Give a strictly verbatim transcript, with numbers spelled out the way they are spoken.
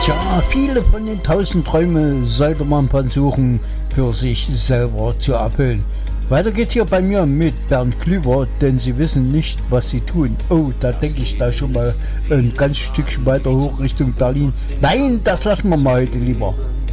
Tja, viele von den tausend Träumen sollte man versuchen, für sich selber zu erfüllen. Weiter geht's hier bei mir mit Bernd Klüver, denn sie wissen nicht, was sie tun. Oh, da denke ich da schon mal ein ganz Stückchen weiter hoch Richtung Berlin. Nein, das lassen wir mal heute lieber.